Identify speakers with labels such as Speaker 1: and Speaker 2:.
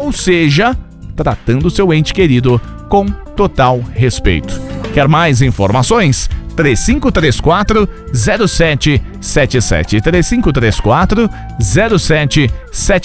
Speaker 1: ou seja, tratando seu ente querido com total respeito. Quer mais informações? 3534-0777. 3534-0777.